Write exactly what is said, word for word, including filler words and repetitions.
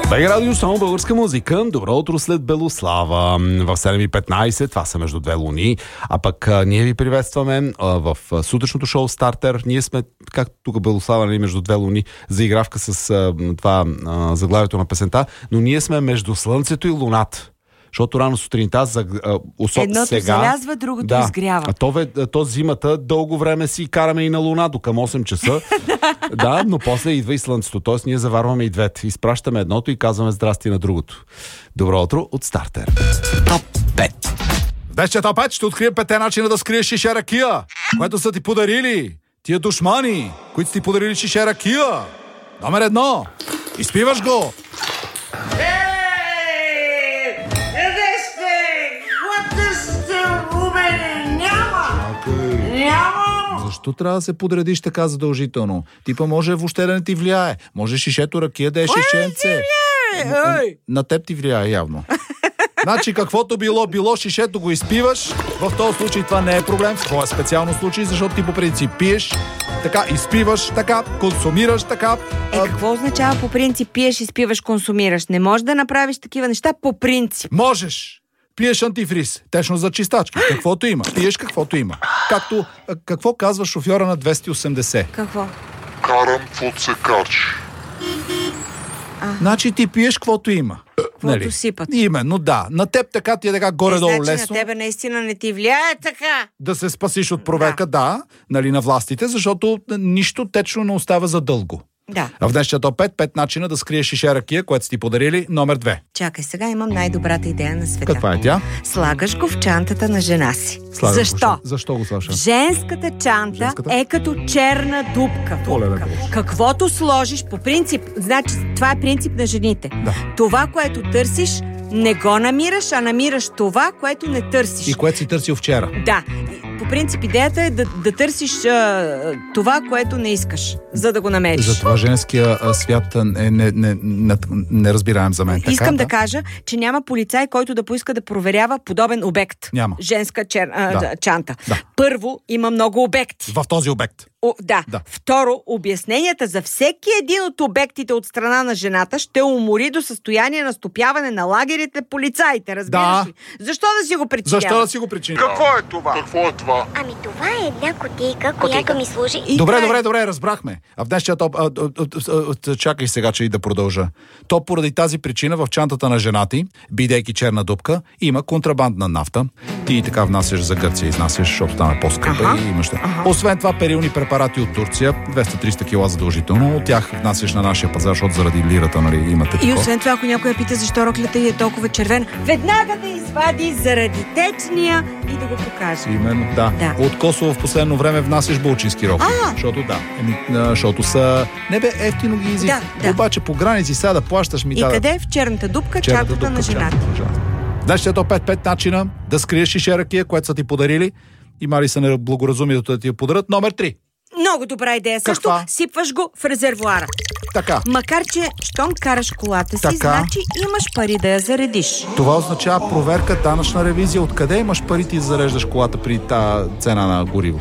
Бега радио, само българска музика. Добро утро след Белослава. В седем и петнайсет, това са между две луни. А пък а, ние ви приветстваме а, в а, сутрешното шоу Стартер. Ние сме, както тук Белослава, нали, между две луни, заигравка с а, това а, заглавието на песента, но ние сме между Слънцето и Луната. Защото рано сутринта, за, а, особ, едното сега, залязва, другото да, изгрява. А то, то зимата дълго време си караме и на Луна до към осем часа. Да, но после идва и Слънцето. Тоест ние заварваме и двете. Изпращаме едното и казваме здрасти на другото. Добро утро от Стартер. Топ пет. Днес че Топ пет ще открием петте начина да скриеш шише ракия, което са ти подарили тия душмани, които са ти подарили шише ракия. Номер едно. Изпиваш го. Защо трябва да се подредиш така задължително? Типа може въобще да не ти влияе. Може шишето ракия да е шишенце. На теб ти влияе явно. Значи каквото било, било, шишето го изпиваш. В този случай това не е проблем. В твоя специално случай, защото ти по принцип пиеш, така изпиваш, така консумираш, така. Е, какво означава по принцип пиеш, изпиваш, консумираш? Не можеш да направиш такива неща по принцип. Можеш! Пиеш антифриз, течно за чистачки, каквото има. Пиеш каквото има. Както, какво казва шофьора на двеста и осемдесет? Какво? Карам подсекач. Значи ти пиеш каквото има. Каквото нали? Сипат. Именно, да. На теб така ти е така горе-долу значи лесно. На тебе наистина не ти влияе така. Да се спасиш от проверка, да, да, нали, на властите, защото нищо течно не остава за дълго. Да. А в днешния топ пет, пет начина да скриеш шише ракия, което си ти подарили, номер две. Чакай, сега имам най-добрата идея на света. Каква е тя? Слагаш го в чантата на жена си. Слагаш Защо? Го, защо го слагаш? Женската чанта Женската? е като черна дупка. дупка. Каквото сложиш по принцип, значи това е принцип на жените. Да. Това, което търсиш, не го намираш, а намираш това, което не търсиш. И което си търсил вчера. Да. По принцип идеята е да, да търсиш а, това, което не искаш, за да го намериш. Затова женския а, свят е не, не, не, не, не разбираем за мен. Така, Искам да? да кажа, че няма полицай, който да поиска да проверява подобен обект. Няма. Женска чер... а, да. чанта. Да. Първо, има много обекти. В този обект. О, да. да. Второ, обясненията за всеки един от обектите от страна на жената ще умори до състояние на стопяване на лагерите полицаите, разбираш да. ли? Защо да си го причиняваш? Защо да си го причиняваш? Какво е това? Какво е това? Ами това е една кутийка, която ми служи. И добре, край. добре, добре, разбрахме. А в днешния топ... А, а, а, а, чакай сега, че и да продължа. То поради тази причина в чантата на жена ти, бидейки черна дупка, има контрабандна нафта. Ти така внасяш за Гърция, изнасяш, защото стане по-скъпа ага. и имаш. Ага. Освен това, перилни препарати от Турция, двеста-триста кила задължително. От тях внасяш на нашия пазар, защото заради лирата, нали, имате такова. И освен това, ако някой я пита защо роклята й е толкова червена, веднага да извади заради течния и да го покаже. Именно, да. да. От Косово в последно време внасяш булчински рокли. Защото да. Еми, защото са... Не бе, ефтино ги изисква. Да, да. Обаче по граници сега да плащаш ми И да... къде? В черната дупка, черната чантата на жената. Днес е то пет-пет начина да скриеш шише ракия, което са ти подарили. Има ли са неблагоразумието да ти я подарят? Номер три. Много добра идея. Също Каква? сипваш го в резервоара. Така. Макар че, щом караш колата си, така. значи имаш пари да я заредиш. Това означава проверка, данъчна ревизия. Откъде имаш пари ти да зареждаш колата при тази цена на гориво?